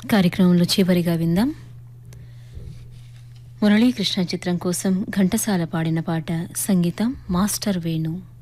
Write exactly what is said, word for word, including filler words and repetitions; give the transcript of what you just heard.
కార్యక్రమంలో చివరిగా విందాం. మురళీకృష్ణ చిత్రం కోసం ఘంటసాల పాడిన పాట, సంగీతం మాస్టర్ వేణు.